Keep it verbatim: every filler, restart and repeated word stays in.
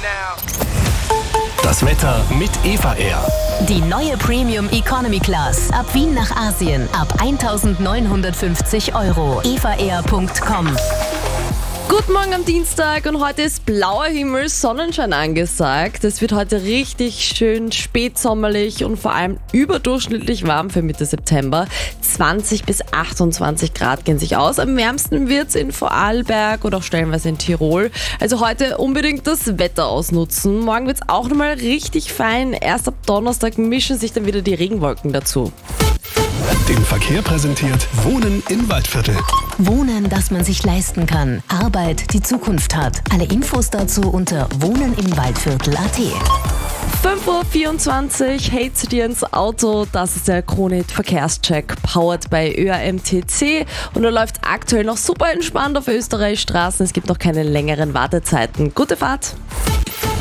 Das Wetter mit Eva Air. Die neue Premium Economy Class. Ab Wien nach Asien. Ab eintausendneunhundertfünfzig Euro. eva air punkt com. Guten Morgen am Dienstag und heute ist blauer Himmel, Sonnenschein angesagt. Es wird heute richtig schön spätsommerlich und vor allem überdurchschnittlich warm für Mitte September. zwanzig bis achtundzwanzig Grad gehen sich aus. Am wärmsten wird es in Vorarlberg oder auch stellenweise in Tirol. Also heute unbedingt das Wetter ausnutzen. Morgen wird es auch nochmal richtig fein. Erst ab Donnerstag mischen sich dann wieder die Regenwolken dazu. Den Verkehr präsentiert Wohnen im Waldviertel. Wohnen, das man sich leisten kann. Arbeit, die Zukunft hat. Alle Infos dazu unter wohnenimwaldviertel punkt at. fünf Uhr vierundzwanzig, hey zu dir ins Auto, das ist der Kronehit Verkehrscheck, powered bei Ö A M T C und er läuft aktuell noch super entspannt auf Österreichs Straßen, es gibt noch keine längeren Wartezeiten. Gute Fahrt!